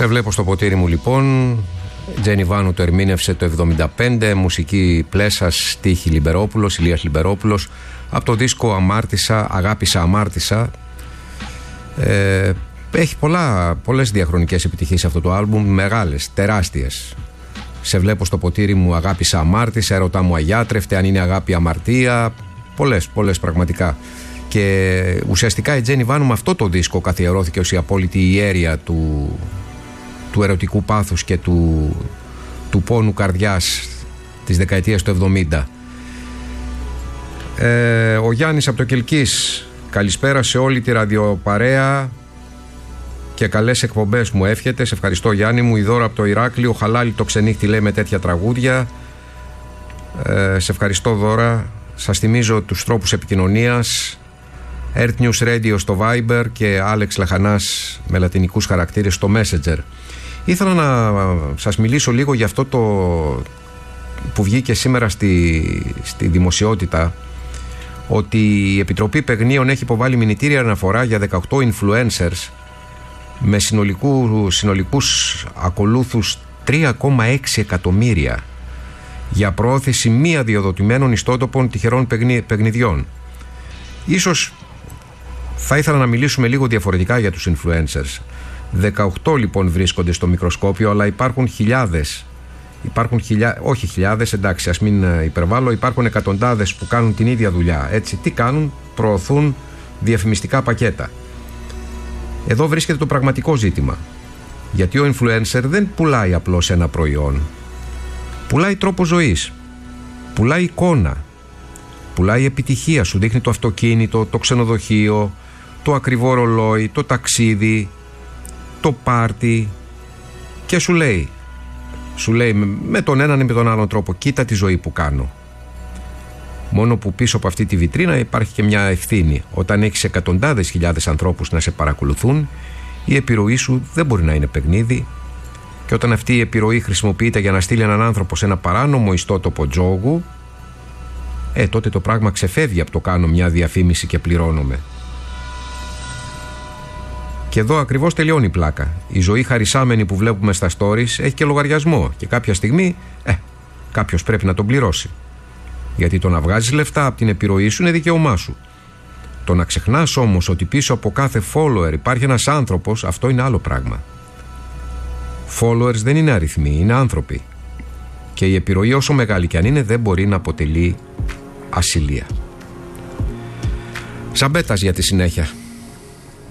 Σε βλέπω στο ποτήρι μου λοιπόν. Τζένι Βάνου το ερμήνευσε το 1975. Μουσική Πλέσας, στίχη Λιμπερόπουλος, Ηλίας Λιμπερόπουλος. Από το δίσκο Αμάρτησα, Αγάπησα Αμάρτησα. Έχει πολλές διαχρονικές επιτυχίες αυτό το άλμπουμ. Μεγάλες, τεράστιες. Σε βλέπω στο ποτήρι μου, Αγάπησα Αμάρτησα, Ερωτά μου αγιάτρευτε, Αν είναι αγάπη αμαρτία. Πολλές πραγματικά. Και ουσιαστικά η Τζένι Βάνου με αυτό το δίσκο καθιερώθηκε ως η απόλυτη ιέρια του ερωτικού πάθους και του πόνου καρδιάς της δεκαετίας του 70. Ο Γιάννης από το Κελκής. Καλησπέρα σε όλη τη ραδιοπαρέα και καλές εκπομπές μου εύχεται. Σε ευχαριστώ Γιάννη μου. Η Δώρα από το Ηράκλειο. Χαλάλι το ξενύχτη λέει με τέτοια τραγούδια. Σε ευχαριστώ Δώρα. Σας θυμίζω τους τρόπους επικοινωνίας. Earth News Radio στο Viber και Άλεξ Λαχανάς με λατινικούς χαρακτήρες στο Messenger. Ήθελα να σας μιλήσω λίγο για αυτό το που βγήκε σήμερα στη δημοσιότητα, ότι η Επιτροπή Παιγνίων έχει υποβάλει μηνυτήρια αναφορά για 18 influencers με συνολικούς ακολούθους 3,6 εκατομμύρια για προώθηση μη αδειοδοτημένων ιστότοπων τυχερών παιχνιδιών. Ίσως θα ήθελα να μιλήσουμε λίγο διαφορετικά για τους influencers. 18 λοιπόν βρίσκονται στο μικροσκόπιο, αλλά υπάρχουν χιλιάδες. Όχι χιλιάδες, εντάξει, ας μην υπερβάλλω. Υπάρχουν εκατοντάδες που κάνουν την ίδια δουλειά. Έτσι, τι κάνουν? Προωθούν διαφημιστικά πακέτα. Εδώ βρίσκεται το πραγματικό ζήτημα. Γιατί ο influencer δεν πουλάει απλώς ένα προϊόν. Πουλάει τρόπο ζωής. Πουλάει εικόνα. Πουλάει επιτυχία. Σου δείχνει το αυτοκίνητο, το ξενοδοχείο, το ακριβό ρολόι, το ταξίδι, το πάρτι και σου λέει με τον έναν ή με τον άλλον τρόπο, κοίτα τη ζωή που κάνω. Μόνο που πίσω από αυτή τη βιτρίνα υπάρχει και μια ευθύνη. Όταν έχεις εκατοντάδες χιλιάδες ανθρώπους να σε παρακολουθούν, η επιρροή σου δεν μπορεί να είναι παιχνίδι. Και όταν αυτή η επιρροή χρησιμοποιείται για να στείλει έναν άνθρωπο σε ένα παράνομο ιστότοπο τζόγου, τότε το πράγμα ξεφεύγει από το κάνω μια διαφήμιση και πληρώνομαι. Και εδώ ακριβώς τελειώνει η πλάκα. Η ζωή χαρισάμενη που βλέπουμε στα stories έχει και λογαριασμό και κάποια στιγμή κάποιος πρέπει να τον πληρώσει. Γιατί το να βγάζεις λεφτά από την επιρροή σου είναι δικαίωμά σου. Το να ξεχνάς όμως ότι πίσω από κάθε follower υπάρχει ένας άνθρωπος, αυτό είναι άλλο πράγμα. Followers δεν είναι αριθμοί, είναι άνθρωποι. Και η επιρροή όσο μεγάλη και αν είναι δεν μπορεί να αποτελεί ασυλία. Σαμπέτας για τη συνέχεια.